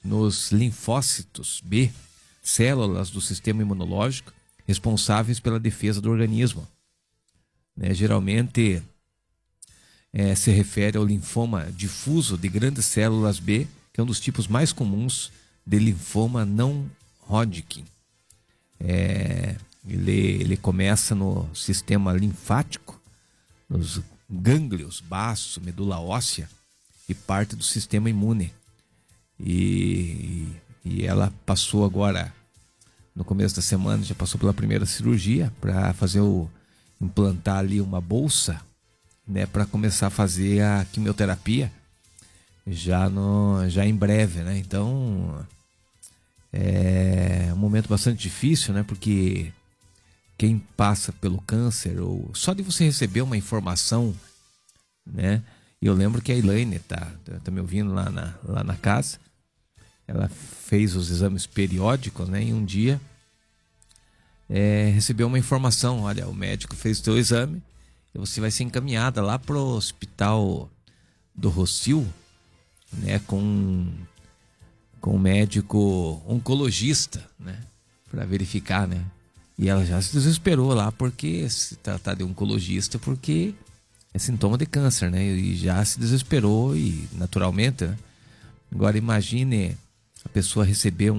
nos linfócitos B, células do sistema imunológico responsáveis pela defesa do organismo. Geralmente se refere ao linfoma difuso de grandes células B, que é um dos tipos mais comuns de linfoma não Hodgkin. Ele começa no sistema linfático, nos gânglios, baço, medula óssea e parte do sistema imune. E ela passou agora, no começo da semana, já passou pela primeira cirurgia para implantar ali uma bolsa, para começar a fazer a quimioterapia já em breve, né? Então é um momento bastante difícil, né? Porque quem passa pelo câncer, ou só de você receber uma informação, né? E eu lembro que a Elaine tá me ouvindo lá na casa. Ela fez os exames periódicos, né? E um dia recebeu uma informação: olha, o médico fez o teu exame e você vai ser encaminhada lá pro hospital do Rossio, né? Com um médico oncologista, né? Para verificar, né? E ela já se desesperou lá, porque se tratar de oncologista, porque é sintoma de câncer, né? E já se desesperou, e naturalmente, né? Agora imagine a pessoa receber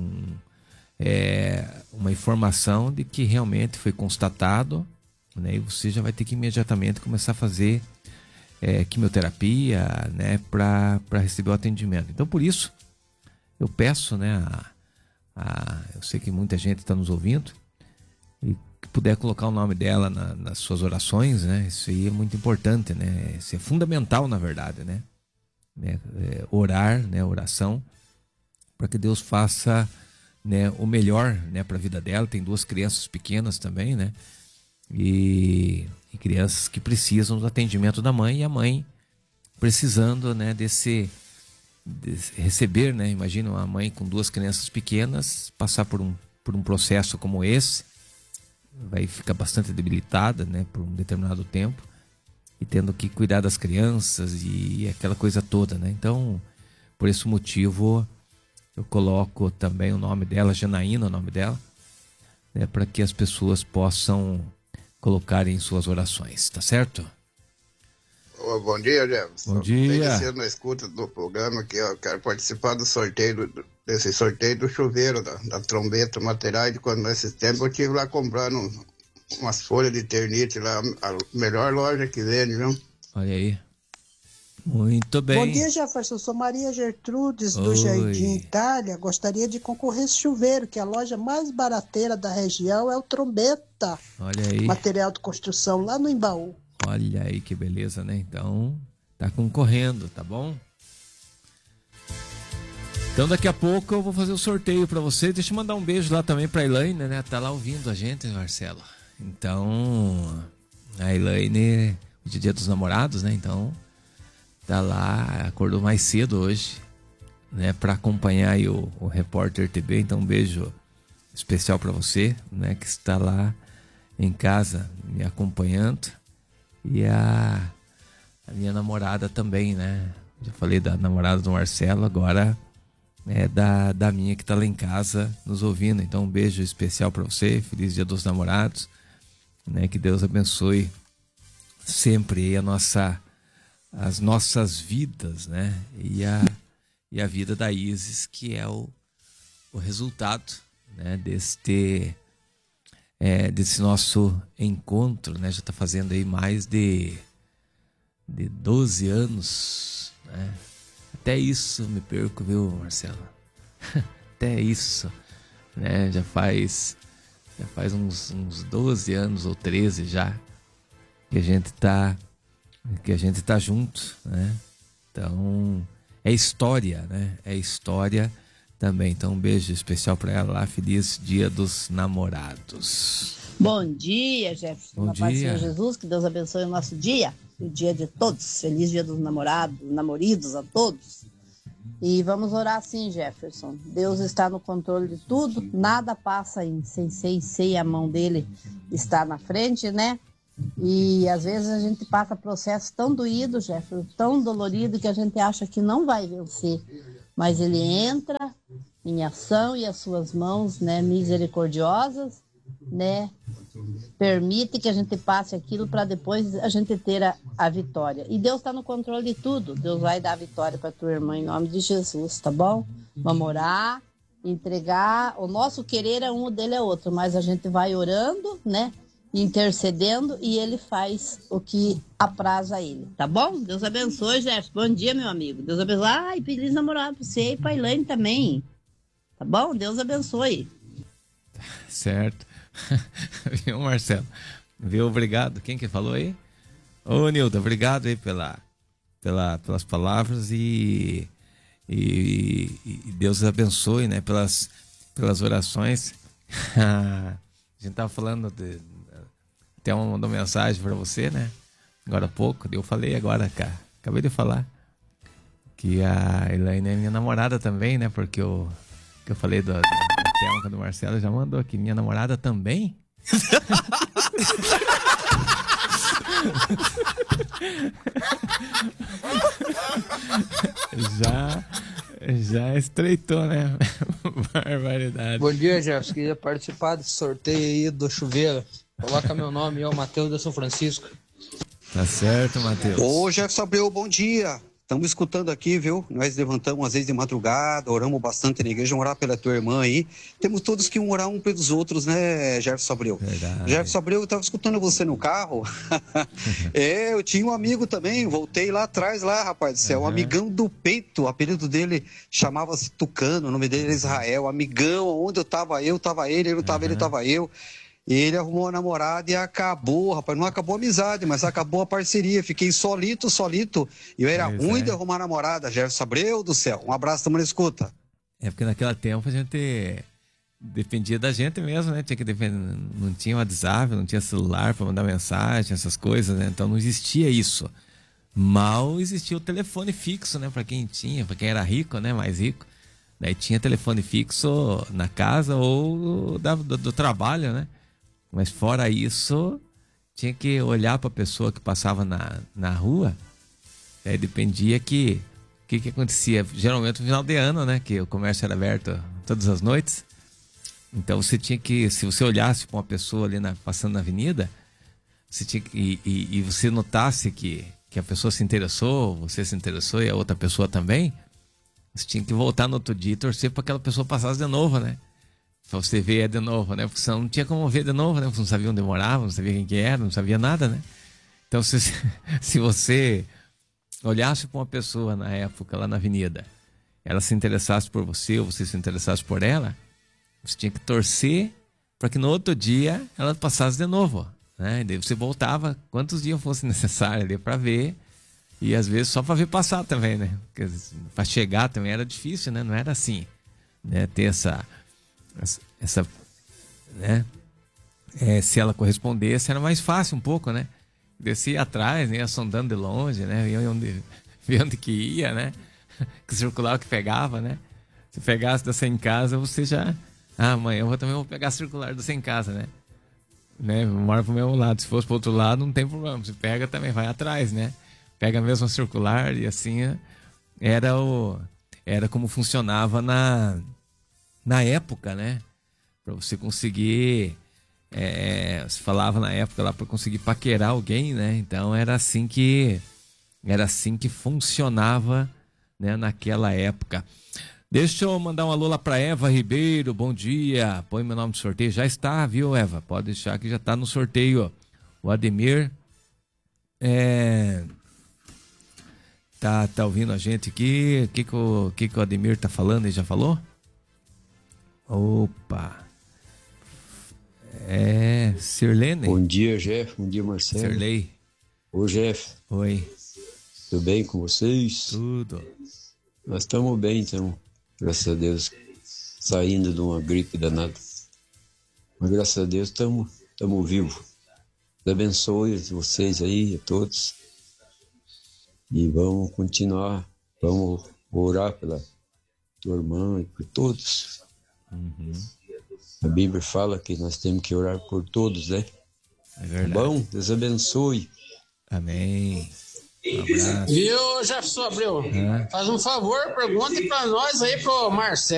uma informação de que realmente foi constatado, né? E você já vai ter que imediatamente começar a fazer quimioterapia, né? Para receber o atendimento. Então, por isso, eu peço, né? Eu sei que muita gente está nos ouvindo, e que puder colocar o nome dela nas suas orações, né? Isso aí é muito importante, né? Isso é fundamental, na verdade, né? Orar, né? Oração, para que Deus faça, né, o melhor, né, para a vida dela. Tem 2 crianças pequenas também, né? E crianças que precisam do atendimento da mãe, e a mãe precisando, né, de receber, né? Imagina uma mãe com 2 crianças pequenas passar por um processo como esse. Vai ficar bastante debilitada, né, por um determinado tempo, e tendo que cuidar das crianças e aquela coisa toda, né? Então, por esse motivo, eu coloco também o nome dela, Janaína, o nome dela, né, para que as pessoas possam colocar em suas orações, tá certo? Bom dia, Jefferson. Bom dia. Bem cedo na escuta do programa, que eu quero participar do sorteio, desse sorteio do chuveiro, da trombeta, material. De quando nesse tempo eu estive lá comprando umas folhas de eternite lá, a melhor loja que vende, viu? Olha aí. Muito bem. Bom dia, Jefferson. Sou Maria Gertrudes, do Oi. Jardim Itália. Gostaria de concorrer a esse chuveiro, que a loja mais barateira da região é o Trombeta. Olha aí. Material de construção, lá no Embaú. Olha aí que beleza, né? Então, tá concorrendo, tá bom? Então daqui a pouco eu vou fazer o sorteio para você. Deixa eu mandar um beijo lá também pra Elaine, né? Tá lá ouvindo a gente, Marcelo. Então, a Elaine, o dia dos namorados, né? Então, tá lá, acordou mais cedo hoje, né? Pra acompanhar aí o Repórter TB. Então, um beijo especial para você, né? Que está lá em casa me acompanhando. E a minha namorada também, né? Já falei da namorada do Marcelo, agora é da minha, que tá lá em casa nos ouvindo. Então, um beijo especial para você. Feliz Dia dos Namorados, né? Que Deus abençoe sempre as nossas vidas, né? E a vida da Isis, que é o resultado, né? Desse nosso encontro, né? Já está fazendo aí mais de 12 anos, né? Até isso me perco, viu, Marcelo? Até isso, né? Já faz uns 12 anos ou 13 já que a gente tá junto, né? Então, é história, né? É história também. Então, um beijo especial para ela lá. Feliz Dia dos Namorados. Bom dia, Jefferson. Bom Na paz do dia. Senhor Jesus, que Deus abençoe o nosso dia, o dia de todos. Feliz Dia dos Namorados, namoridos a todos. E vamos orar assim, Jefferson. Deus está no controle de tudo, nada passa sem a mão dele está na frente, né? E às vezes a gente passa processo tão doído, Jefferson, tão dolorido, que a gente acha que não vai vencer. Mas ele entra em ação e as suas mãos, né, misericordiosas, né, permite que a gente passe aquilo para depois a gente ter a vitória. E Deus está no controle de tudo. Deus vai dar a vitória para tua irmã em nome de Jesus, tá bom? Vamos orar, entregar. O nosso querer é um, o dele é outro, mas a gente vai orando, né, intercedendo, e ele faz o que apraz a ele, tá bom? Deus abençoe, Jefferson. Bom dia, meu amigo. Deus abençoe. Ai, feliz namorado pra você e pra Elaine também. Tá bom? Deus abençoe. Certo. Viu, Marcelo? Viu? Obrigado. Quem que falou aí? Ô, Nilda, obrigado aí pelas palavras e Deus abençoe, né? Pelas orações. A gente tava falando até uma mandou mensagem para você, né? Agora há pouco, eu falei agora, cara. Acabei de falar que a Elaine é minha namorada também, né? Porque eu falei da Thelma do Marcelo, já mandou aqui, minha namorada também? já estreitou, né? Barbaridade. Bom dia, Jefferson. Queria participar desse sorteio aí do chuveiro. Coloca meu nome, eu, Matheus da São Francisco. Tá certo, Matheus. Ô, Jefferson Abreu, bom dia. Estamos escutando aqui, viu? Nós levantamos às vezes de madrugada, oramos bastante na igreja, orar pela tua irmã aí. Temos todos que orar um pelos outros, né, Jefferson Abreu? Verdade. Jefferson Abreu, eu estava escutando você no carro. Eu tinha um amigo também, voltei lá atrás, rapaz do céu, um amigão do peito, o apelido dele chamava-se Tucano, o nome dele era Israel, amigão, onde eu estava ele não estava ele, estava eu. Ele arrumou uma namorada e acabou, rapaz. Não acabou a amizade, mas acabou a parceria. Fiquei solito. E eu era ruim de arrumar namorada. Jefferson Abreu do céu. Um abraço, tamo na escuta. É porque naquele tempo a gente dependia da gente mesmo, né? Tinha que depender, não tinha WhatsApp, não tinha celular para mandar mensagem, essas coisas, né? Então não existia isso. Mal existia o telefone fixo, né? Para quem tinha, para quem era rico, né? Mais rico. Daí tinha telefone fixo na casa ou do trabalho, né? Mas fora isso, tinha que olhar para a pessoa que passava na rua. Aí dependia o que acontecia. Geralmente no final de ano, né? Que o comércio era aberto todas as noites. Então você tinha que, se você olhasse para uma pessoa ali passando na avenida, você tinha que, e você notasse que a pessoa se interessou, você se interessou e a outra pessoa também, você tinha que voltar no outro dia e torcer para aquela pessoa passasse de novo, né? Pra você ver de novo, né? Porque senão não tinha como ver de novo, né? Porque não sabia onde morava, não sabia quem que era, não sabia nada, né? Então, se você olhasse para uma pessoa na época, lá na avenida, ela se interessasse por você, ou você se interessasse por ela, você tinha que torcer para que no outro dia ela passasse de novo, né? E daí você voltava quantos dias fosse necessário ali para ver, e às vezes só para ver passar também, né? Porque para chegar também era difícil, né? Não era assim, né? Ter essa né? Se ela correspondesse era mais fácil um pouco, né? Descia atrás, né? Ia sondando de longe, né? Via onde que ia, né? Que circular que pegava, né? Se pegasse da sem casa, você já... amanhã eu também vou pegar circular da sem casa, né? Mora pro mesmo lado. Se fosse pro outro lado, não tem problema. Se pega também, vai atrás, né? Pega a mesma circular e assim era como funcionava na época, né? Para você conseguir... se falava na época lá para conseguir paquerar alguém, né? Então era assim que funcionava, né? Naquela época. Deixa eu mandar um alô lá para Eva Ribeiro. Bom dia. Põe meu nome no sorteio. Já está, viu, Eva? Pode deixar que já está no sorteio. O Ademir tá ouvindo a gente aqui. O que o Ademir tá falando? Ele já falou? Opa. Sirlene. Bom dia, Jeff. Bom dia, Marcelo. Sirlei. Ô, Jeff. Oi. Tudo bem com vocês? Tudo. Nós estamos bem, então. Graças a Deus. Saindo de uma gripe danada. Mas graças a Deus estamos vivos. Deus abençoe vocês aí, a todos. E vamos continuar. Vamos orar pela tua irmã e por todos. Uhum. A Bíblia fala que nós temos que orar por todos, né? É verdade. Tá bom? Deus abençoe. Amém. Um abraço. Viu, Jefferson Abreu? Faz um favor, pergunte pra nós aí, pro Marcelo.